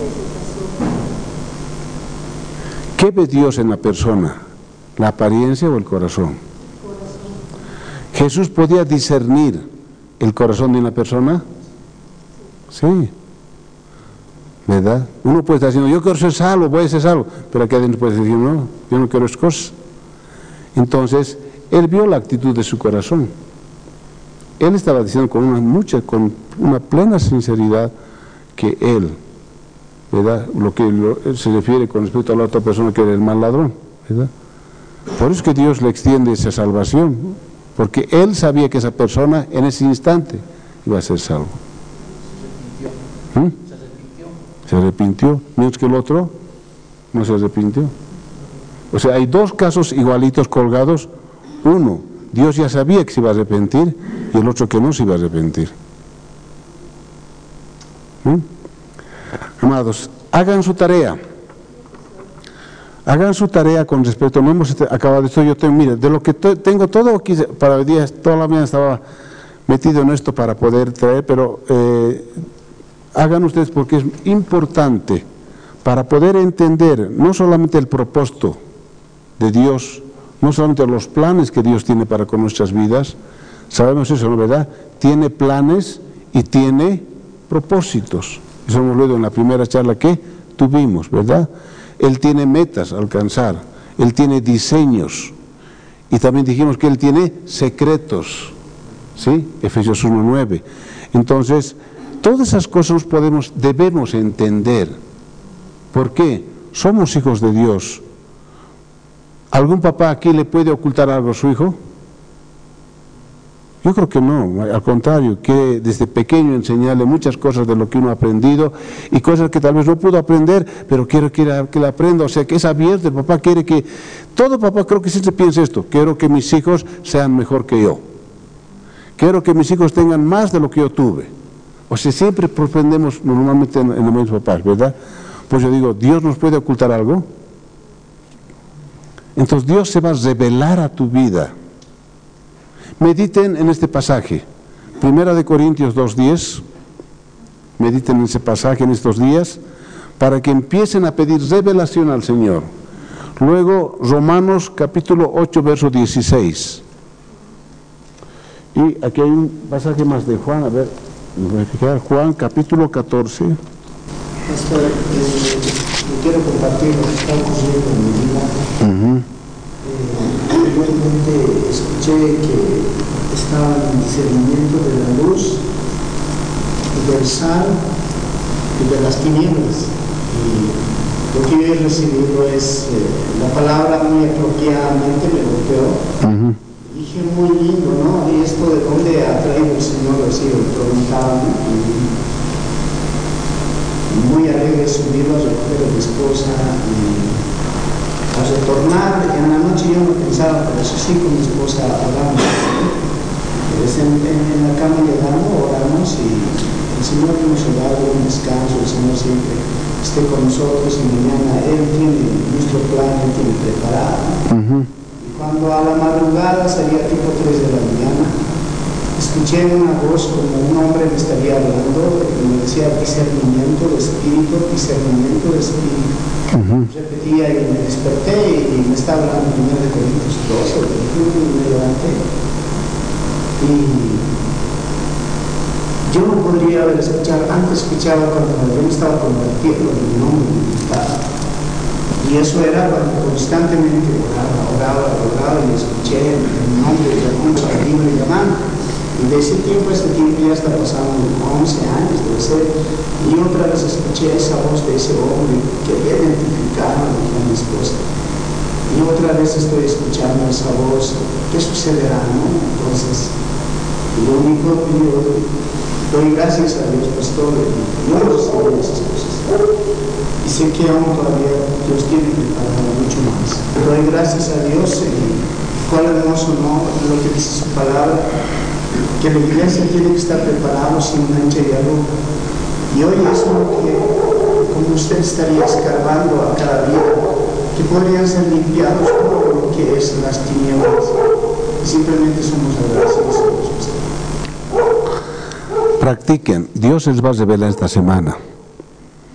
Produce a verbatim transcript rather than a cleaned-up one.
¿Qué ve Dios en la persona? ¿La apariencia o el corazón? ¿Jesús podía discernir el corazón de una persona? Sí. ¿Verdad? Uno puede estar diciendo, yo quiero ser salvo, voy a ser salvo, pero aquí adentro puede decir, no, yo no quiero esas cosas. Entonces, él vio la actitud de su corazón. Él estaba diciendo con una mucha, con una plena sinceridad que él, ¿verdad? Lo que lo, se refiere con respecto a la otra persona que era el mal ladrón, ¿verdad? Por eso es que Dios le extiende esa salvación, ¿no? Porque él sabía que esa persona en ese instante iba a ser salvo. ¿Mm? Se arrepintió, mientras que el otro no se arrepintió. O sea, hay dos casos igualitos colgados. Uno, Dios ya sabía que se iba a arrepentir, y el otro que no se iba a arrepentir. ¿Mm? Amados, hagan su tarea. Hagan su tarea con respecto, no hemos acabado esto, yo tengo, mire, de lo que tengo todo aquí, para hoy día, toda la mañana estaba metido en esto para poder traer, pero eh, hagan ustedes porque es importante para poder entender no solamente el propósito de Dios, no solamente los planes que Dios tiene para con nuestras vidas, sabemos eso, ¿no? ¿Verdad? Tiene planes y tiene propósitos. Eso hemos leído en la primera charla que tuvimos, ¿verdad? Él tiene metas a alcanzar, Él tiene diseños, y también dijimos que Él tiene secretos, ¿sí? Efesios uno nueve. Entonces, todas esas cosas podemos, debemos entender. ¿Por qué? Somos hijos de Dios. ¿Algún papá aquí le puede ocultar algo a su hijo? Yo creo que no, al contrario, que desde pequeño enseñarle muchas cosas de lo que uno ha aprendido y cosas que tal vez no pudo aprender, pero quiero que, que la aprenda, o sea, que es abierto. El papá quiere que, todo papá creo que siempre piensa esto, quiero que mis hijos sean mejor que yo, quiero que mis hijos tengan más de lo que yo tuve. O sea, siempre propendemos normalmente en, en los papás, ¿verdad? Pues yo digo, ¿Dios nos puede ocultar algo? Entonces Dios se va a revelar a tu vida. Mediten en este pasaje, Primera de Corintios dos diez, mediten en ese pasaje en estos días, para que empiecen a pedir revelación al Señor. Luego, Romanos capítulo ocho, verso dieciséis. Y aquí hay un pasaje más de Juan, a ver, verificar, Juan capítulo catorce. Esto, eh, yo quiero compartir lo que está ocurriendo en mi vida. Uh-huh. Igualmente escuché que estaba en el discernimiento de la luz y del sal y de las tinieblas, y lo que yo he recibido es eh, la palabra muy apropiadamente me golpeó. Uh-huh. Dije, muy lindo, ¿no? Y esto de dónde ha traído el Señor, así me preguntaban, y muy alegre subido a recoger a mi esposa y a retornar. En la noche yo no pensaba, pero eso sí, con mi esposa hablamos. Pues en, en, en la cama llegamos, oramos, y el Señor nos ha dado un descanso. El Señor siempre esté con nosotros, y mañana Él tiene nuestro plan, Él tiene preparado. Uh-huh. Y cuando a la madrugada, salía tipo tres de la mañana, escuché una voz como un hombre me estaría hablando, y me decía discernimiento de espíritu, discernimiento de espíritu. Uh-huh. Repetía y me desperté, y me estaba hablando primero de Corintios doce, y me levanté. Y yo no podría haber escuchado, antes escuchaba cuando yo me estaba convirtiendo en mi nombre invitado. Y eso era cuando constantemente oraba, oraba, oraba, y escuché el nombre de Alfonso libre llamando. Y de ese tiempo a ese tiempo ya está pasando once años, debe ser. Y otra vez escuché esa voz de ese hombre que había identificado a mi esposa. Y otra vez estoy escuchando esa voz. ¿Qué sucederá, no? Entonces, lo único que yo doy gracias a Dios, pastor, y no lo sé esas cosas. Y sé que aún todavía Dios tiene preparado mucho más. Doy gracias a Dios, y cuál hermoso no lo que dice su palabra, que la iglesia tiene que estar preparada sin mancha y arruga. Y hoy es lo que, como usted estaría escarbando a cada día, que podrían ser limpiados todo lo que es las tinieblas. Y simplemente somos agradecidos a Dios. Practiquen, Dios les va a revelar esta semana.